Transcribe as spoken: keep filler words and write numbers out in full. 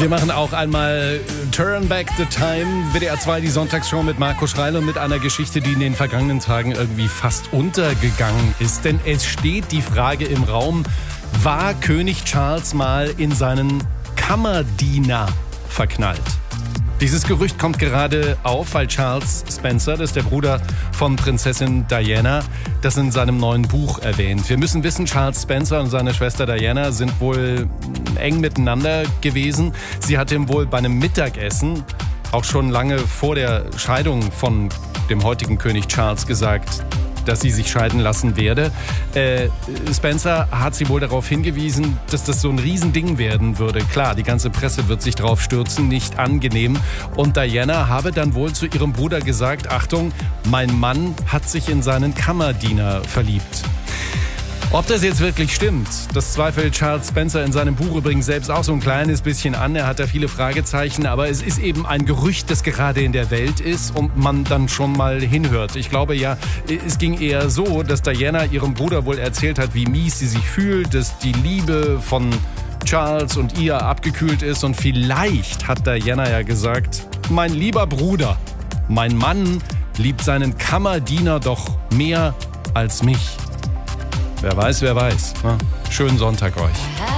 Wir machen auch einmal Turn Back the Time, W D R zwei, die Sonntagsshow mit Marco Schreil, mit einer Geschichte, die in den vergangenen Tagen irgendwie fast untergegangen ist. Denn es steht die Frage im Raum, war König Charles mal in seinen Kammerdiener verknallt? Dieses Gerücht kommt gerade auf, weil Charles Spencer, das ist der Bruder von Prinzessin Diana, das in seinem neuen Buch erwähnt. Wir müssen wissen, Charles Spencer und seine Schwester Diana sind wohl eng miteinander gewesen. Sie hat ihm wohl bei einem Mittagessen, auch schon lange vor der Scheidung von dem heutigen König Charles, gesagt, dass sie sich scheiden lassen werde. Äh, Spencer hat sie wohl darauf hingewiesen, dass das so ein Riesending werden würde. Klar, die ganze Presse wird sich drauf stürzen, nicht angenehm. Und Diana habe dann wohl zu ihrem Bruder gesagt, Achtung, mein Mann hat sich in seinen Kammerdiener verliebt. Ob das jetzt wirklich stimmt, das zweifelt Charles Spencer in seinem Buch übrigens selbst auch so ein kleines bisschen an. Er hat da viele Fragezeichen, aber es ist eben ein Gerücht, das gerade in der Welt ist und man dann schon mal hinhört. Ich glaube ja, es ging eher so, dass Diana ihrem Bruder wohl erzählt hat, wie mies sie sich fühlt, dass die Liebe von Charles und ihr abgekühlt ist und vielleicht hat Diana ja gesagt, mein lieber Bruder, mein Mann liebt seinen Kammerdiener doch mehr als mich. Wer weiß, wer weiß. Schönen Sonntag euch.